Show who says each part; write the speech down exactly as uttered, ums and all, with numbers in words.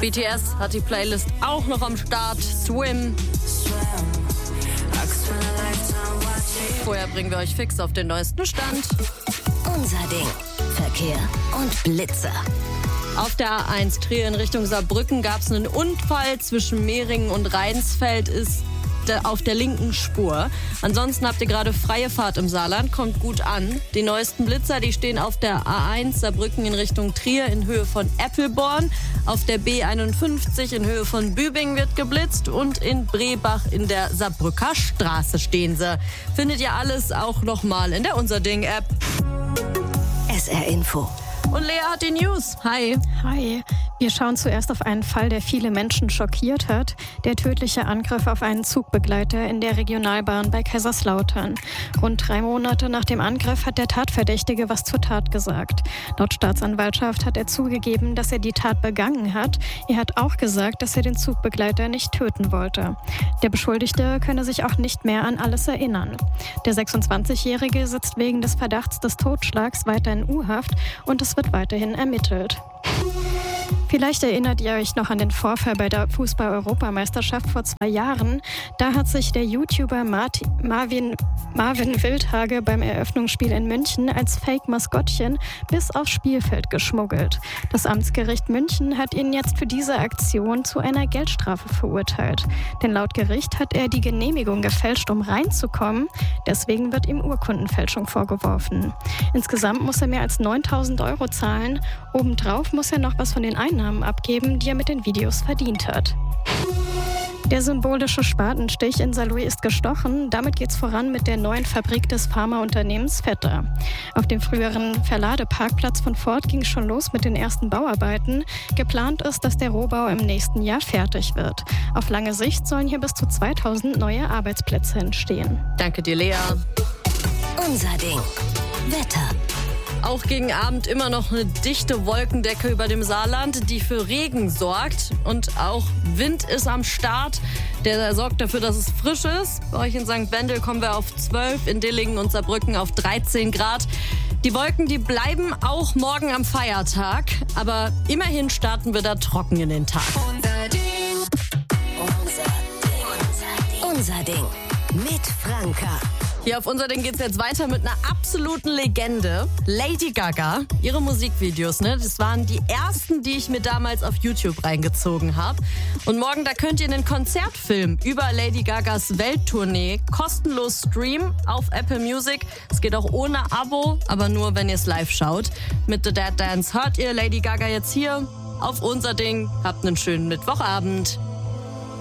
Speaker 1: B T S hat die Playlist auch noch am Start. Swim. Vorher bringen wir euch fix auf den neuesten Stand.
Speaker 2: Unser Ding. Verkehr und Blitzer.
Speaker 1: Auf der A eins Trier in Richtung Saarbrücken gab es einen Unfall. Zwischen Mehringen und Rheinsfeld ist auf der linken Spur. Ansonsten habt ihr gerade freie Fahrt im Saarland, kommt gut an. Die neuesten Blitzer, die stehen auf der A eins Saarbrücken in Richtung Trier in Höhe von Eppelborn. Auf der B einundfünfzig in Höhe von Bübingen wird geblitzt und in Brebach in der Saarbrücker Straße stehen sie. Findet ihr alles auch nochmal in der Unser Ding App.
Speaker 2: S R Info.
Speaker 1: Und Lea hat die News. Hi.
Speaker 3: Hi. Wir schauen zuerst auf einen Fall, der viele Menschen schockiert hat. Der tödliche Angriff auf einen Zugbegleiter in der Regionalbahn bei Kaiserslautern. Rund drei Monate nach dem Angriff hat der Tatverdächtige was zur Tat gesagt. Laut Staatsanwaltschaft hat er zugegeben, dass er die Tat begangen hat. Er hat auch gesagt, dass er den Zugbegleiter nicht töten wollte. Der Beschuldigte könne sich auch nicht mehr an alles erinnern. Der sechsundzwanzigjährige sitzt wegen des Verdachts des Totschlags weiter in U-Haft und es wird weiterhin ermittelt. Vielleicht erinnert ihr euch noch an den Vorfall bei der Fußball-Europameisterschaft vor zwei Jahren. Da hat sich der YouTuber Martin, Marvin, Marvin Wildhage beim Eröffnungsspiel in München als Fake-Maskottchen bis aufs Spielfeld geschmuggelt. Das Amtsgericht München hat ihn jetzt für diese Aktion zu einer Geldstrafe verurteilt. Denn laut Gericht hat er die Genehmigung gefälscht, um reinzukommen. Deswegen wird ihm Urkundenfälschung vorgeworfen. Insgesamt muss er mehr als neuntausend Euro zahlen. Obendrauf muss er noch was von den Einnahmen abgeben, die er mit den Videos verdient hat. Der symbolische Spatenstich in Saarlouis ist gestochen. Damit geht's voran mit der neuen Fabrik des Pharmaunternehmens Vetter. Auf dem früheren Verladeparkplatz von Ford ging es schon los mit den ersten Bauarbeiten. Geplant ist, dass der Rohbau im nächsten Jahr fertig wird. Auf lange Sicht sollen hier bis zu zweitausend neue Arbeitsplätze entstehen.
Speaker 1: Danke dir, Lea.
Speaker 2: Unser Ding. Wetter.
Speaker 1: Auch gegen Abend immer noch eine dichte Wolkendecke über dem Saarland, die für Regen sorgt. Und auch Wind ist am Start. Der sorgt dafür, dass es frisch ist. Bei euch in Sankt Wendel kommen wir auf zwölf, in Dillingen und Saarbrücken auf dreizehn Grad. Die Wolken, die bleiben auch morgen am Feiertag. Aber immerhin starten wir da trocken in den Tag.
Speaker 2: Unser Ding. Unser Ding. Unser Ding. Mit Franka.
Speaker 1: Hier auf Unser Ding geht's jetzt weiter mit einer absoluten Legende. Lady Gaga. Ihre Musikvideos, ne? Das waren die ersten, die ich mir damals auf YouTube reingezogen habe. Und morgen, da könnt ihr einen Konzertfilm über Lady Gagas Welttournee kostenlos streamen auf Apple Music. Es geht auch ohne Abo, aber nur, wenn ihr es live schaut. Mit The Dead Dance hört ihr Lady Gaga jetzt hier auf Unser Ding. Habt einen schönen Mittwochabend.